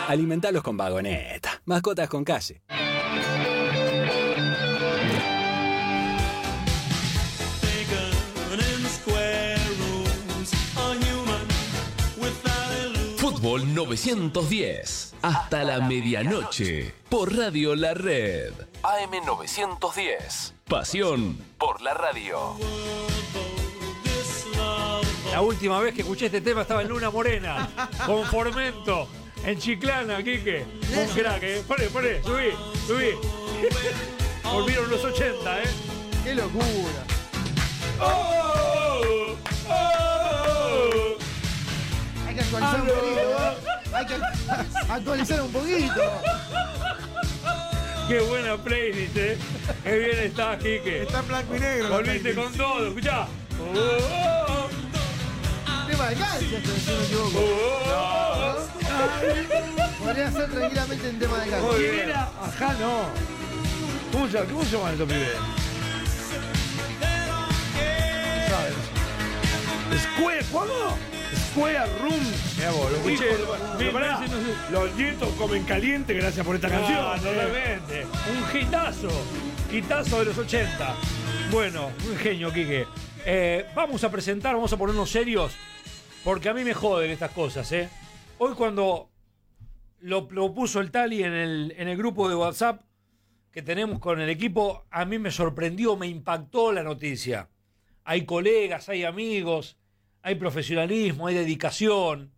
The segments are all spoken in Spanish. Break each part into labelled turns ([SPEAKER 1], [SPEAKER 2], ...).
[SPEAKER 1] Alimentalos con Vagoneta. Mascotas con calle.
[SPEAKER 2] Fútbol 910. Hasta la medianoche. Por Radio La Red. AM 910. Pasión por la radio.
[SPEAKER 3] La última vez que escuché este tema estaba en Luna Morena, con Formento, en Chiclana, Quique. Un crack, Poné, subí. Volvieron los 80,
[SPEAKER 4] ¡Qué locura!
[SPEAKER 3] ¡Oh!
[SPEAKER 4] Hay que actualizar un poquito, Hay que actualizar un poquito.
[SPEAKER 3] ¡Qué buena playlist, ¡Qué bien está, Quique!
[SPEAKER 4] Está en blanco y negro.
[SPEAKER 3] Volviste con todo, escuchá.
[SPEAKER 4] Tema de cancha, si no me equivoco. Podría ser tranquilamente en tema de cancha.
[SPEAKER 3] Muy bien. Ajá, no. ¿Cómo se llaman estos pibes? ¿Sabes? ¿Cómo? Square Room. Mirá vos, lo escuché.
[SPEAKER 5] Los nietos comen caliente gracias por esta canción.
[SPEAKER 3] Totalmente. Un hitazo de los 80. Bueno, un genio, Quique. Vamos a ponernos serios, porque a mí me joden estas cosas, Hoy cuando lo puso el Tali en el grupo de WhatsApp que tenemos con el equipo, a mí me sorprendió, me impactó la noticia. Hay colegas, hay amigos, hay profesionalismo, hay dedicación,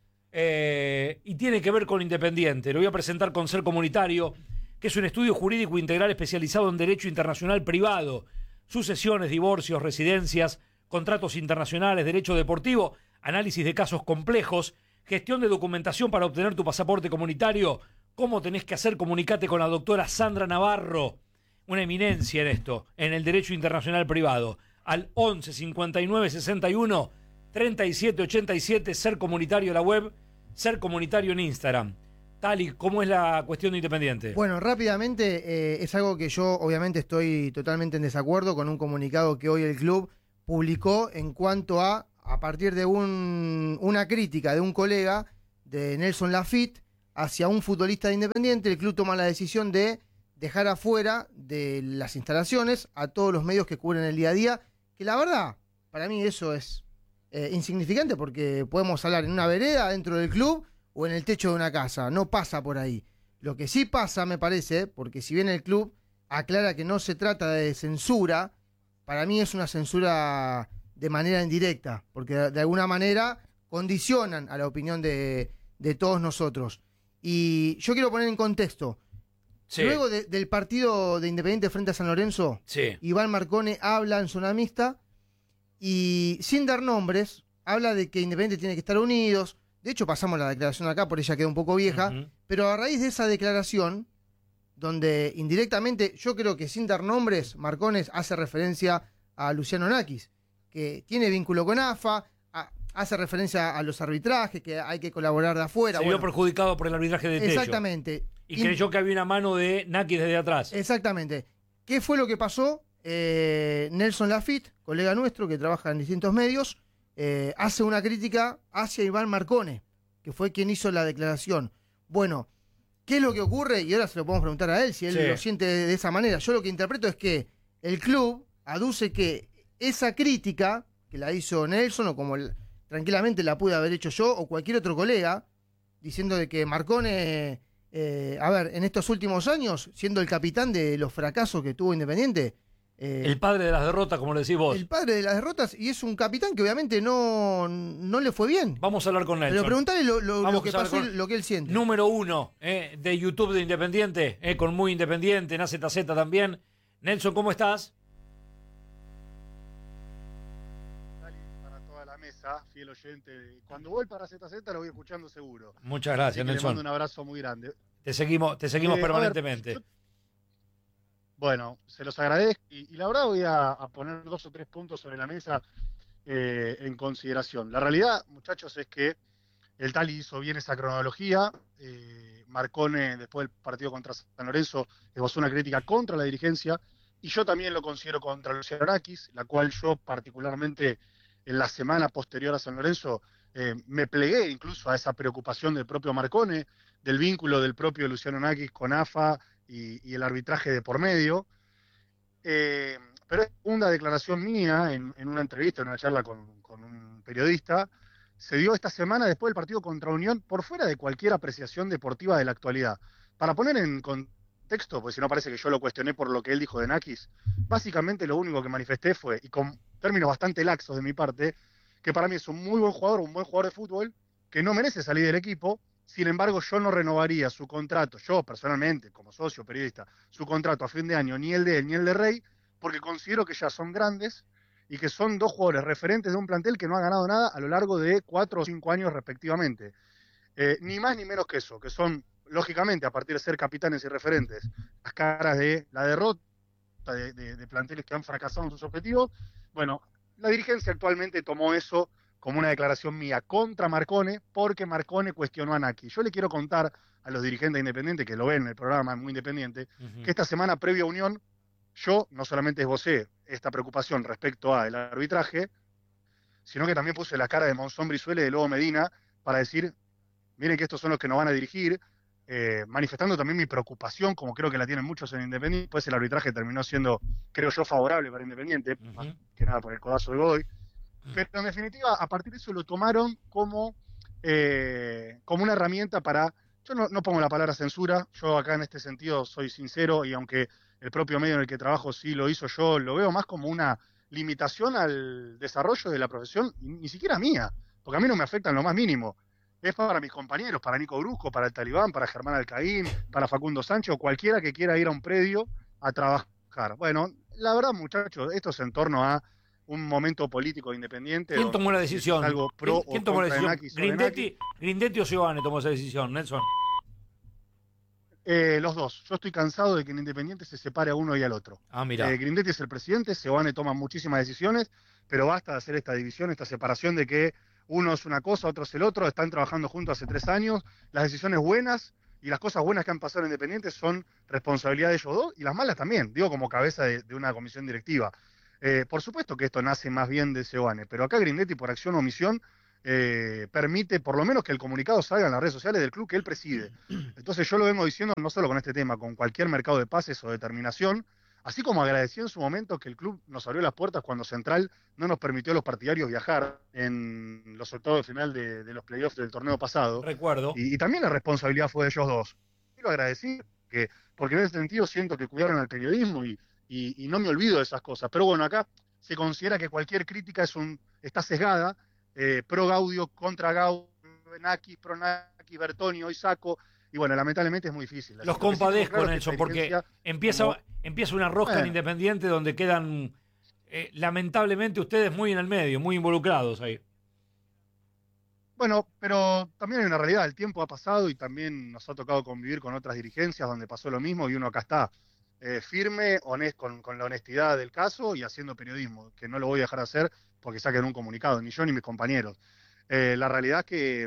[SPEAKER 3] y tiene que ver con Independiente. Lo voy a presentar con Ser Comunitario, que es un estudio jurídico integral especializado en derecho internacional privado, sucesiones, divorcios, residencias, contratos internacionales, derecho deportivo, análisis de casos complejos, gestión de documentación para obtener tu pasaporte comunitario. ¿Cómo tenés que hacer? Comunicate con la doctora Sandra Navarro, una eminencia en esto, en el derecho internacional privado, al 11 59 61 37 87, Ser Comunitario la web, Ser Comunitario en Instagram. Tali, ¿cómo es la cuestión de Independiente?
[SPEAKER 4] Bueno, rápidamente, es algo que yo obviamente estoy totalmente en desacuerdo con un comunicado que hoy el club publicó en cuanto a partir de una crítica de un colega de Nelson Lafitte hacia un futbolista de Independiente, el club toma la decisión de dejar afuera de las instalaciones a todos los medios que cubren el día a día, que la verdad, para mí eso es insignificante, porque podemos hablar en una vereda dentro del club o en el techo de una casa, no pasa por ahí. Lo que sí pasa, me parece, porque si bien el club aclara que no se trata de censura, para mí es una censura de manera indirecta, porque de alguna manera condicionan a la opinión de todos nosotros. Y yo quiero poner en contexto, luego del partido de Independiente frente a San Lorenzo, Iván Marcone habla en zona mixta y sin dar nombres, habla de que Independiente tiene que estar unidos. De hecho, pasamos la declaración acá, por ella queda un poco vieja, pero a raíz de esa declaración, donde indirectamente, yo creo que sin dar nombres, Marcones hace referencia a Luciano Nakis, que tiene vínculo con AFA, hace referencia a los arbitrajes, que hay que colaborar de afuera.
[SPEAKER 3] Se vio perjudicado por el arbitraje de techo.
[SPEAKER 4] Exactamente.
[SPEAKER 3] Y creyó que había una mano de Nakis desde atrás.
[SPEAKER 4] Exactamente. ¿Qué fue lo que pasó? Nelson Lafitte, colega nuestro que trabaja en distintos medios, hace una crítica hacia Iván Marcone, que fue quien hizo la declaración. Bueno, ¿qué es lo que ocurre? Y ahora se lo podemos preguntar a él si él lo siente de esa manera. Yo lo que interpreto es que el club aduce que esa crítica que la hizo Nelson, o como tranquilamente la pude haber hecho yo o cualquier otro colega, diciendo de que Marcone, en estos últimos años, siendo el capitán de los fracasos que tuvo Independiente,
[SPEAKER 3] el padre de las derrotas, como le decís vos.
[SPEAKER 4] El padre de las derrotas, y es un capitán que obviamente no le fue bien.
[SPEAKER 3] Vamos a hablar con Nelson.
[SPEAKER 4] Pero preguntale lo que pasó, lo que él siente.
[SPEAKER 3] Número 1 de YouTube de Independiente, con Muy Independiente, en AZZ también. Nelson, ¿cómo estás?
[SPEAKER 6] Para toda la mesa, fiel oyente. Cuando voy para ZZ lo voy escuchando seguro.
[SPEAKER 3] Muchas gracias, Nelson.
[SPEAKER 6] Le mando un abrazo muy grande.
[SPEAKER 3] Te seguimos permanentemente.
[SPEAKER 6] Bueno, se los agradezco y la verdad voy a poner 2 o 3 puntos sobre la mesa en consideración. La realidad, muchachos, es que el Tali hizo bien esa cronología. Marcone, después del partido contra San Lorenzo, esbozó una crítica contra la dirigencia, y yo también lo considero contra Luciano Nakis, la cual yo particularmente en la semana posterior a San Lorenzo Me plegué incluso a esa preocupación del propio Marcone, del vínculo del propio Luciano Nakis con AFA y el arbitraje de por medio. Pero es una declaración mía en una entrevista, en una charla con un periodista, se dio esta semana después del partido contra Unión, por fuera de cualquier apreciación deportiva de la actualidad. Para poner en contexto, porque si no parece que yo lo cuestioné por lo que él dijo de Nakis, básicamente lo único que manifesté fue, y con términos bastante laxos de mi parte, que para mí es un muy buen jugador, un buen jugador de fútbol, que no merece salir del equipo. Sin embargo, yo no renovaría su contrato, yo personalmente, como socio periodista, su contrato a fin de año, ni el de él ni el de Rey, porque considero que ya son grandes y que son dos jugadores referentes de un plantel que no ha ganado nada a lo largo de 4 o 5 años respectivamente. Ni más ni menos que eso, que son, lógicamente, a partir de ser capitanes y referentes, las caras de la derrota de planteles que han fracasado en sus objetivos. Bueno, la dirigencia actualmente tomó eso como una declaración mía contra Marcone, porque Marcone cuestionó a Naki. Yo le quiero contar a los dirigentes independientes, que lo ven en el programa Muy Independiente, que esta semana previa a Unión, yo no solamente esbocé esta preocupación respecto al arbitraje, sino que también puse la cara de Monzón Brizuela y de Lobo Medina para decir, miren que estos son los que nos van a dirigir, manifestando también mi preocupación, como creo que la tienen muchos en Independiente. Pues el arbitraje terminó siendo, creo yo, favorable para Independiente, más que nada por el codazo de Godoy. Pero en definitiva, a partir de eso lo tomaron como una herramienta para... Yo no pongo la palabra censura, yo acá en este sentido soy sincero, y aunque el propio medio en el que trabajo sí lo hizo, yo lo veo más como una limitación al desarrollo de la profesión, ni siquiera mía, porque a mí no me afecta en lo más mínimo. Es para mis compañeros, para Nico Brusco, para el Talibán, para Germán Alcaín, para Facundo Sánchez, o cualquiera que quiera ir a un predio a trabajar. Bueno, la verdad, muchachos, esto es en torno a un momento político independiente.
[SPEAKER 3] ¿Quién tomó la decisión?
[SPEAKER 6] Algo pro
[SPEAKER 3] ¿Quién tomó la decisión?
[SPEAKER 6] Nakis,
[SPEAKER 3] ¿Grindetti o Giovanni tomó esa decisión, Nelson?
[SPEAKER 6] Los dos. Yo estoy cansado de que en Independiente se separe a uno y al otro.
[SPEAKER 3] Ah, mira.
[SPEAKER 6] Grindetti es el presidente, Seoane toma muchísimas decisiones, pero basta de hacer esta división, esta separación de que uno es una cosa, otro es el otro. Están trabajando juntos hace 3 años. Las decisiones buenas y las cosas buenas que han pasado en Independiente son responsabilidad de ellos dos, y las malas también, digo, como cabeza de una comisión directiva. Por supuesto que esto nace más bien de Seoane, pero acá Grindetti, por acción o omisión, permite por lo menos que el comunicado salga en las redes sociales del club que él preside. Entonces yo lo vengo diciendo no solo con este tema, con cualquier mercado de pases o de terminación, así como agradecí en su momento que el club nos abrió las puertas cuando Central no nos permitió a los partidarios viajar en los octavos de final de los playoffs del torneo pasado.
[SPEAKER 3] Recuerdo.
[SPEAKER 6] Y también la responsabilidad fue de ellos dos. Y lo agradecí, porque en ese sentido siento que cuidaron al periodismo y no me olvido de esas cosas. Pero bueno, acá se considera que cualquier crítica está sesgada, pro Gaudio, contra Gaudio, Nakis, pro Nakis, Bertoni, hoy Saco, y bueno, lamentablemente es muy difícil.
[SPEAKER 3] Los compadezco, Nelson, porque empieza una rosca en Independiente donde quedan, lamentablemente, ustedes muy en el medio, muy involucrados ahí.
[SPEAKER 6] Bueno, pero también hay una realidad, el tiempo ha pasado y también nos ha tocado convivir con otras dirigencias donde pasó lo mismo, y uno acá está firme, con la honestidad del caso y haciendo periodismo, que no lo voy a dejar de hacer porque saquen un comunicado, ni yo ni mis compañeros. La realidad es que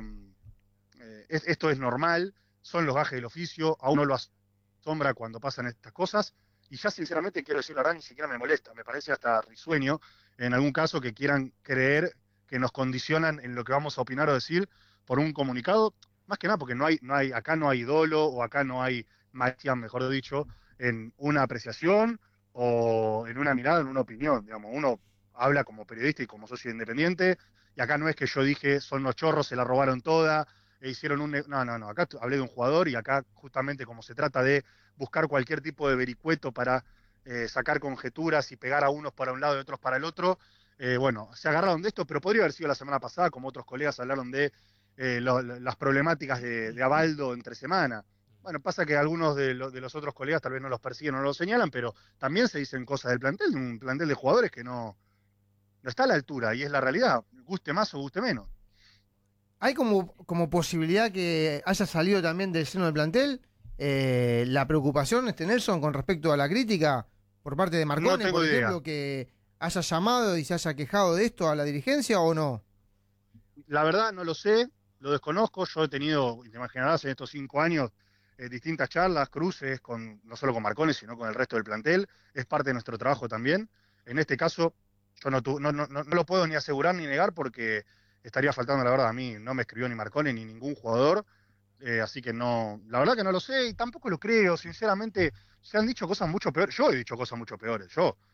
[SPEAKER 6] esto es normal, son los gajes del oficio, a uno lo asombra cuando pasan estas cosas, y ya sinceramente quiero decir la verdad, ni siquiera me molesta, me parece hasta risueño en algún caso que quieran creer que nos condicionan en lo que vamos a opinar o decir por un comunicado, más que nada porque acá no hay dolo, o acá no hay magia, mejor dicho, en una apreciación o en una mirada, en una opinión. Digamos, uno habla como periodista y como socio independiente, y acá no es que yo dije son los chorros, se la robaron toda, hicieron no, acá hablé de un jugador, y acá justamente como se trata de buscar cualquier tipo de vericueto para sacar conjeturas y pegar a unos para un lado y otros para el otro, bueno, se agarraron de esto, pero podría haber sido la semana pasada, como otros colegas hablaron de las problemáticas de Abaldo entre semana. Bueno, pasa que algunos de los otros colegas tal vez no los persiguen o no los señalan, pero también se dicen cosas del plantel, un plantel de jugadores que no está a la altura, y es la realidad, guste más o guste menos.
[SPEAKER 4] ¿Hay como posibilidad que haya salido también del seno del plantel la preocupación, Nelson, con respecto a la crítica por parte de Marcone,
[SPEAKER 6] no
[SPEAKER 4] por
[SPEAKER 6] idea.
[SPEAKER 4] ejemplo, que haya llamado y se haya quejado de esto a la dirigencia, o no?
[SPEAKER 6] La verdad no lo sé, lo desconozco. Yo he tenido, te imaginarás, en estos 5 años distintas charlas, cruces, no solo con Marcone, sino con el resto del plantel. Es parte de nuestro trabajo también. En este caso, yo no lo puedo ni asegurar ni negar, porque estaría faltando la verdad. A mí no me escribió ni Marcone ni ningún jugador, así que no, la verdad que no lo sé y tampoco lo creo, sinceramente. Se han dicho cosas mucho peores, yo he dicho cosas mucho peores,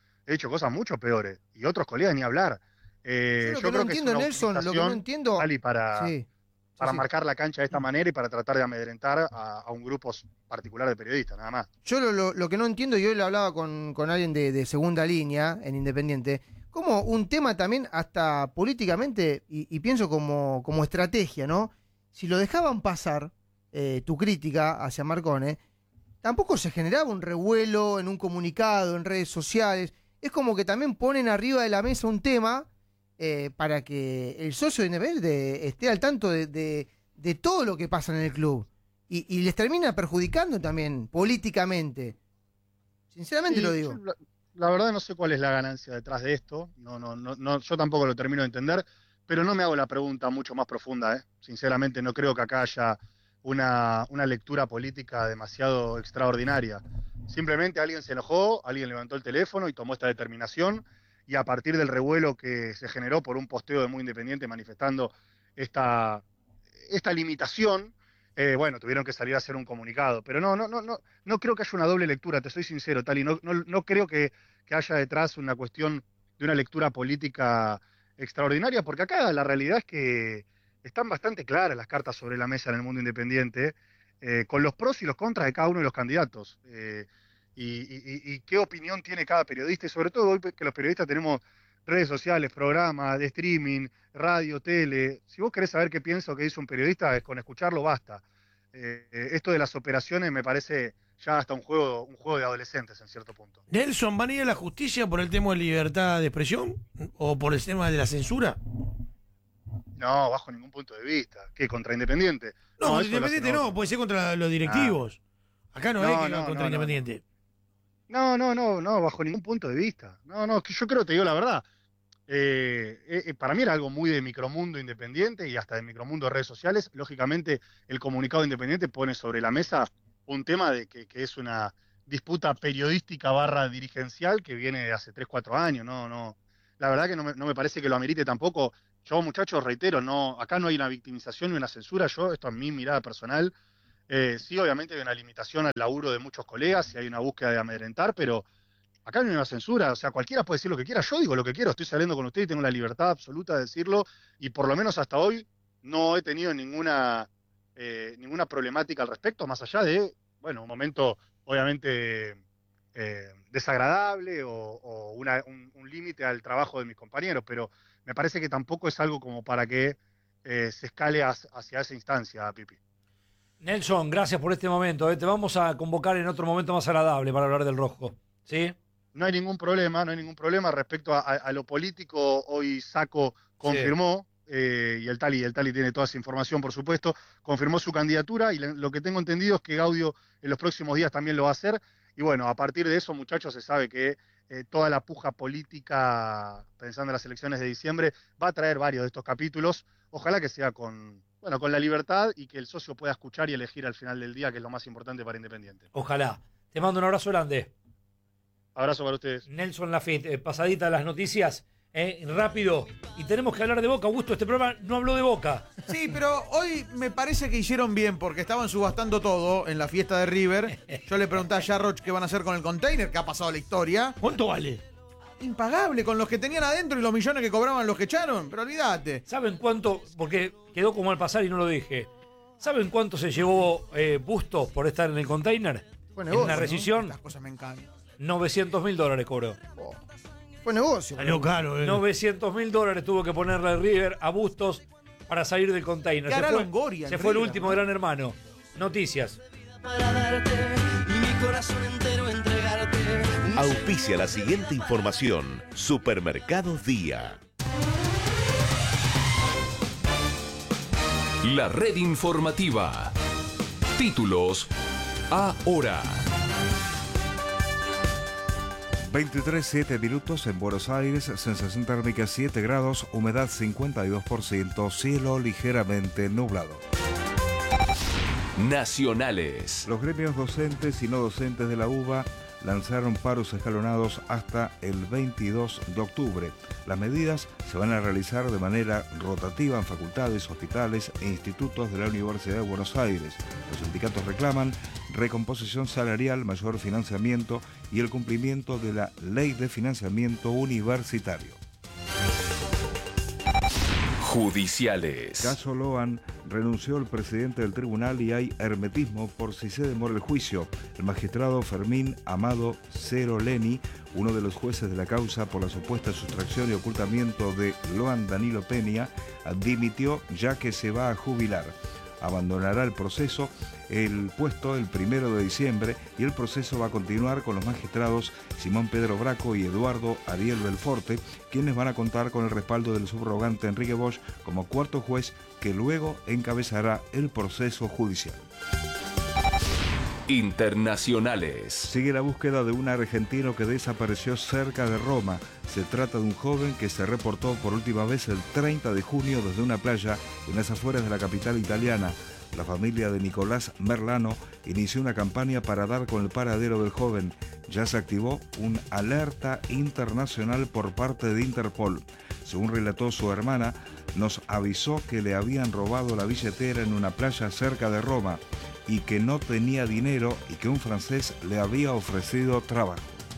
[SPEAKER 6] y otros colegas ni hablar.
[SPEAKER 4] Yo creo
[SPEAKER 6] que
[SPEAKER 4] entiendo,
[SPEAKER 6] es una
[SPEAKER 4] Nelson, lo que no entiendo...
[SPEAKER 6] Ali, para
[SPEAKER 4] Sí.
[SPEAKER 6] marcar la cancha de esta manera y para tratar de amedrentar a un grupo particular de periodistas, nada más.
[SPEAKER 4] Yo lo que no entiendo, y hoy lo hablaba con alguien de segunda línea en Independiente, como un tema también hasta políticamente, y pienso como estrategia, ¿no? Si lo dejaban pasar, tu crítica hacia Marcone, tampoco se generaba un revuelo en un comunicado, en redes sociales. Es como que también ponen arriba de la mesa un tema para que el socio de Independiente esté al tanto de todo lo que pasa en el club. Y les termina perjudicando también políticamente. Sinceramente
[SPEAKER 6] Sí,
[SPEAKER 4] lo digo.
[SPEAKER 6] la verdad no sé cuál es la ganancia detrás de esto. No, yo tampoco lo termino de entender, pero no me hago la pregunta mucho más profunda. Sinceramente no creo que acá haya una lectura política demasiado extraordinaria. Simplemente alguien se enojó, alguien levantó el teléfono y tomó esta determinación, y a partir del revuelo que se generó por un posteo de Muy Independiente manifestando esta limitación, bueno, tuvieron que salir a hacer un comunicado. Pero no creo que haya una doble lectura, te soy sincero, Tali. No creo que haya detrás una cuestión de una lectura política extraordinaria, porque acá la realidad es que están bastante claras las cartas sobre la mesa en el mundo independiente, con los pros y los contras de cada uno de los candidatos. Y qué opinión tiene cada periodista, y sobre todo hoy que los periodistas tenemos redes sociales, programas de streaming, radio, tele. Si vos querés saber qué piensa o qué dice un periodista, con escucharlo basta. Esto de las operaciones me parece ya hasta un juego de adolescentes en cierto punto.
[SPEAKER 5] Nelson, ¿van a ir a la justicia por el tema de libertad de expresión o por el tema de la censura?
[SPEAKER 6] No, bajo ningún punto de vista. ¿Qué? ¿Contra Independiente?
[SPEAKER 5] No,
[SPEAKER 6] eso
[SPEAKER 5] Independiente
[SPEAKER 6] lo hacen
[SPEAKER 5] no,
[SPEAKER 6] otros.
[SPEAKER 5] puede ser contra los directivos. Acá no es que
[SPEAKER 6] no,
[SPEAKER 5] contra Independiente.
[SPEAKER 6] No, bajo ningún punto de vista. Que yo creo, te digo la verdad, para mí era algo muy de micromundo independiente y hasta de micromundo de redes sociales. Lógicamente, el comunicado independiente pone sobre la mesa un tema de que es una disputa periodística / dirigencial que viene de hace 3-4 años. La verdad que no me parece que lo amerite tampoco. Yo, muchachos, reitero, acá no hay una victimización ni una censura. Esto es mi mirada personal. Sí, obviamente hay una limitación al laburo de muchos colegas y hay una búsqueda de amedrentar, pero acá no hay una censura. O sea, cualquiera puede decir lo que quiera. Yo digo lo que quiero, estoy saliendo con usted y tengo la libertad absoluta de decirlo, y por lo menos hasta hoy no he tenido ninguna problemática al respecto, más allá de, bueno, un momento obviamente desagradable o un límite al trabajo de mis compañeros, pero me parece que tampoco es algo como para que se escale hacia esa instancia, Pipi.
[SPEAKER 3] Nelson, gracias por este momento. Te vamos a convocar en otro momento más agradable para hablar del rojo. ¿Sí?
[SPEAKER 6] No hay ningún problema respecto a lo político. Hoy Saco confirmó, y el Tali tiene toda esa información, por supuesto, confirmó su candidatura, y lo que tengo entendido es que Gaudio en los próximos días también lo va a hacer. Y bueno, a partir de eso, muchachos, se sabe que toda la puja política, pensando en las elecciones de diciembre, va a traer varios de estos capítulos. Ojalá que sea con la libertad y que el socio pueda escuchar y elegir al final del día, que es lo más importante para Independiente.
[SPEAKER 3] Ojalá. Te mando un abrazo grande.
[SPEAKER 6] Abrazo para ustedes.
[SPEAKER 3] Nelson Lafitte, pasadita las noticias, rápido. Y tenemos que hablar de Boca. Augusto, este programa no habló de Boca.
[SPEAKER 7] Sí, pero hoy me parece que hicieron bien porque estaban subastando todo en la fiesta de River. Yo le pregunté a Jarroch qué van a hacer con el container, que ha pasado la historia.
[SPEAKER 5] ¿Cuánto vale?
[SPEAKER 7] Impagable con los que tenían adentro y los millones que cobraban los que echaron, pero olvídate.
[SPEAKER 3] ¿Saben cuánto? Porque quedó como al pasar y no lo dije. ¿Saben cuánto se llevó Bustos por estar en el container?
[SPEAKER 4] Fue negocio,
[SPEAKER 3] en una rescisión.
[SPEAKER 7] Estas cosas me encantan.
[SPEAKER 3] $900.000 cobró.
[SPEAKER 4] Fue negocio.
[SPEAKER 5] Salió caro,
[SPEAKER 3] $900.000 tuvo que ponerle a River a Bustos para salir del container.
[SPEAKER 7] ¿Qué hará Longoria en
[SPEAKER 3] Se fue el
[SPEAKER 7] River,
[SPEAKER 3] último
[SPEAKER 7] no?
[SPEAKER 3] Gran Hermano. Noticias.
[SPEAKER 8] Para darte y mi corazón entero entregarte.
[SPEAKER 2] Auspicia la siguiente información. Supermercados Día. La red informativa. Títulos ahora.
[SPEAKER 9] 23:07 minutos en Buenos Aires, sensación térmica 7 grados, humedad 52%, cielo ligeramente nublado.
[SPEAKER 2] Nacionales.
[SPEAKER 9] Los gremios docentes y no docentes de la UBA lanzaron paros escalonados hasta el 22 de octubre. Las medidas se van a realizar de manera rotativa en facultades, hospitales e institutos de la Universidad de Buenos Aires. Los sindicatos reclaman recomposición salarial, mayor financiamiento y el cumplimiento de la Ley de Financiamiento Universitario.
[SPEAKER 2] Judiciales.
[SPEAKER 9] Caso Loan, renunció el presidente del tribunal y hay hermetismo por si se demora el juicio. El magistrado Fermín Amado Cero Leni, uno de los jueces de la causa por la supuesta sustracción y ocultamiento de Loan Danilo Peña, dimitió ya que se va a jubilar. Abandonará el proceso, el puesto el 1 de diciembre y el proceso va a continuar con los magistrados Simón Pedro Braco y Eduardo Ariel Belforte, quienes van a contar con el respaldo del subrogante Enrique Bosch como cuarto juez que luego encabezará el proceso judicial.
[SPEAKER 2] Internacionales.
[SPEAKER 9] Sigue la búsqueda de un argentino que desapareció cerca de Roma. Se trata de un joven que se reportó por última vez el 30 de junio desde una playa en las afueras de la capital italiana. La familia de Nicolás Merlano inició una campaña para dar con el paradero del joven. Ya se activó una alerta internacional por parte de Interpol. Según relató su hermana, nos avisó que le habían robado la billetera en una playa cerca de Roma y que no tenía dinero y que un francés le había ofrecido trabajo.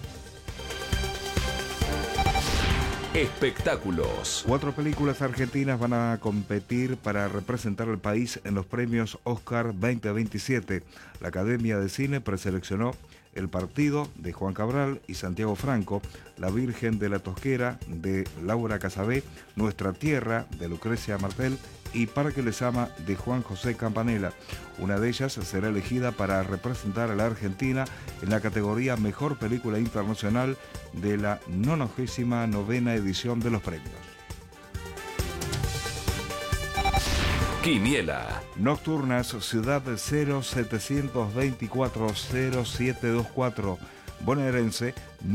[SPEAKER 2] Espectáculos.
[SPEAKER 9] 4 películas argentinas van a competir para representar al país en los premios Oscar 2027. La Academia de Cine preseleccionó El Partido de Juan Cabral y Santiago Franco, La Virgen de la Tosquera de Laura Casabé, Nuestra Tierra de Lucrecia Martel y Parque Lezama de Juan José Campanella. Una de ellas será elegida para representar a la Argentina en la categoría Mejor Película Internacional de la 99ª edición de los premios.
[SPEAKER 2] Quiniela.
[SPEAKER 9] Nocturnas, Ciudad 0724-0724, bonaerense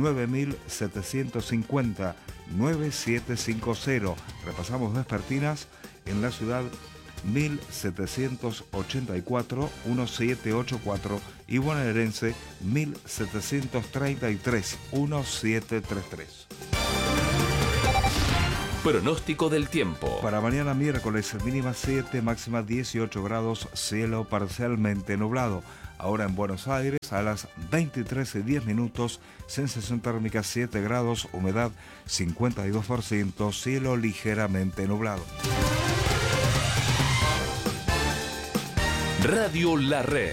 [SPEAKER 9] 9750 9750. Repasamos vespertinas en la ciudad 1784-1784 y bonaerense 1733-1733.
[SPEAKER 2] Pronóstico del tiempo.
[SPEAKER 9] Para mañana miércoles, mínima 7, máxima 18 grados, cielo parcialmente nublado. Ahora en Buenos Aires, a las 23:10, sensación térmica 7 grados, humedad 52%, cielo ligeramente nublado.
[SPEAKER 2] Radio La Red.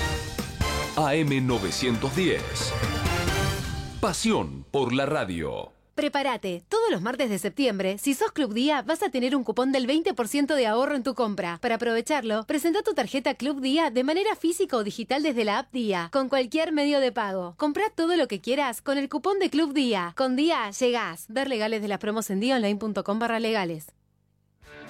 [SPEAKER 2] AM 910. Pasión por la radio.
[SPEAKER 10] Prepárate, todos los martes de septiembre, si sos Club Día, vas a tener un cupón del 20% de ahorro en tu compra. Para aprovecharlo, presenta tu tarjeta Club Día de manera física o digital desde la app Día, con cualquier medio de pago. Comprá todo lo que quieras con el cupón de Club Día. Con Día llegás. Ver legales de las promos en diaonline.com/legales.